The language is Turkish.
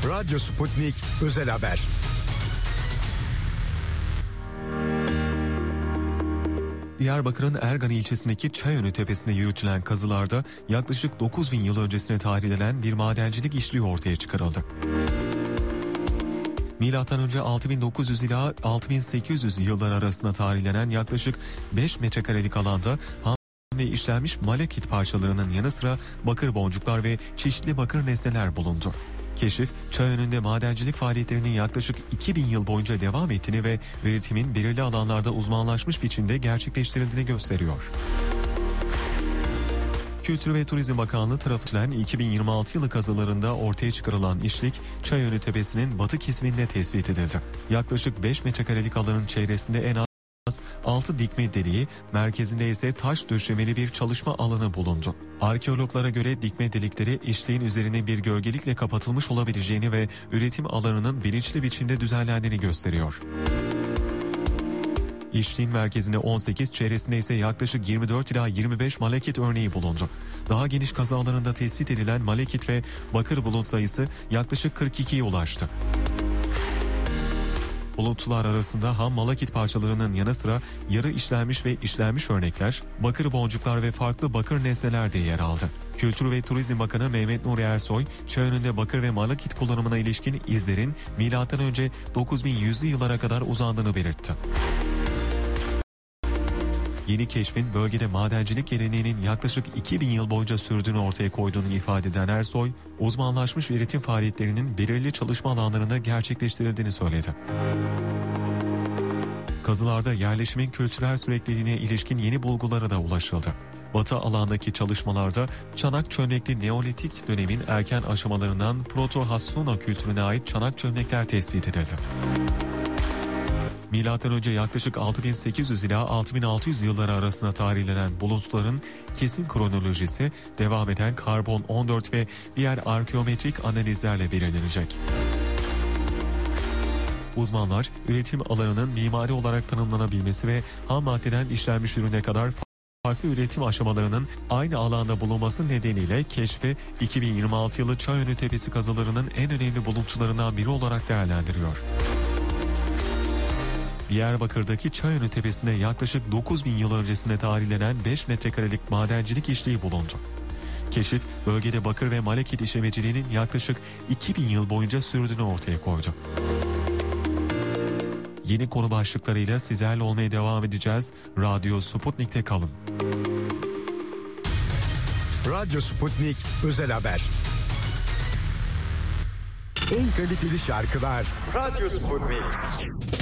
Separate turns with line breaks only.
Radyo Sputnik Özel Haber.
Diyarbakır'ın Ergan ilçesindeki Çayönü Tepesi'ne yürütülen kazılarda yaklaşık 9.000 yıl öncesine tarih edilen bir madencilik işliği ortaya çıkarıldı. M.Ö. 6900 ila 6800 yıllar arasında tarihlenen yaklaşık 5 metrekarelik alanda ham ve işlenmiş malekit parçalarının yanı sıra bakır boncuklar ve çeşitli bakır nesneler bulundu. Keşif, Çayönü'nde madencilik faaliyetlerinin yaklaşık 2000 yıl boyunca devam ettiğini ve üretimin belirli alanlarda uzmanlaşmış biçimde gerçekleştirildiğini gösteriyor. Kültür ve Turizm Bakanlığı tarafından 2026 yılı kazılarında ortaya çıkarılan işlik, Çayönü Tepesi'nin batı kesiminde tespit edildi. Yaklaşık 5 metrekarelik alanın çevresinde en az 6 dikme deliği, merkezinde ise taş döşemeli bir çalışma alanı bulundu. Arkeologlara göre dikme delikleri işliğin üzerine bir gölgelikle kapatılmış olabileceğini ve üretim alanının bilinçli biçimde düzenlendiğini gösteriyor. İşliğin merkezinde 18, çevresinde ise yaklaşık 24 ila 25 malekit örneği bulundu. Daha geniş kazı alanında tespit edilen malekit ve bakır bulut sayısı yaklaşık 42'ye ulaştı. Buluntular arasında ham malakit parçalarının yanı sıra yarı işlenmiş ve işlenmiş örnekler, bakır boncuklar ve farklı bakır nesneler de yer aldı. Kültür ve Turizm Bakanı Mehmet Nuri Ersoy, Çayönü'nde bakır ve malakit kullanımına ilişkin izlerin M.Ö. 9100'lü yıllara kadar uzandığını belirtti. Yeni keşfin bölgede madencilik geleneğinin yaklaşık 2000 yıl boyunca sürdüğünü ortaya koyduğunu ifade eden Ersoy, uzmanlaşmış üretim faaliyetlerinin belirli çalışma alanlarında gerçekleştirildiğini söyledi. Kazılarda yerleşimin kültürel sürekliliğine ilişkin yeni bulgulara da ulaşıldı. Batı alandaki çalışmalarda çanak çömlekli Neolitik dönemin erken aşamalarından Proto-Hassuna kültürüne ait çanak çömlekler tespit edildi. M.Ö. yaklaşık 6800 ila 6600 yılları arasında tarihlenen bulutların kesin kronolojisi devam eden karbon 14 ve diğer arkeometrik analizlerle belirlenecek. Uzmanlar, üretim alanının mimari olarak tanımlanabilmesi ve ham maddeden işlenmiş ürüne kadar farklı üretim aşamalarının aynı alanda bulunması nedeniyle keşfi 2026 yılı Çayönü Tepesi kazılarının en önemli buluntularından biri olarak değerlendiriyor. Diyarbakır'daki Çayönü Tepesi'ne yaklaşık 9000 yıl öncesine tarihlenen 5 metrekarelik madencilik işliği bulundu. Keşif, bölgede bakır ve malekit işlemeciliğinin yaklaşık 2000 yıl boyunca sürdüğünü ortaya koydu. Yeni konu başlıklarıyla sizlerle olmaya devam edeceğiz. Radyo Sputnik'te kalın.
Radyo Sputnik Özel Haber. En kaliteli şarkılar Radyo Sputnik.